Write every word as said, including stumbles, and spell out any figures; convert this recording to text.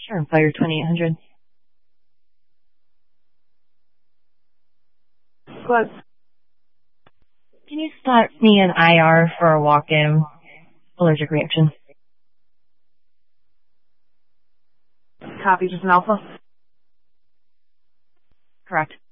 Sure, Fire twenty-eight hundred. Close. Can you slot me an I R for a walk-in allergic reaction? Copy, just an alpha. Correct.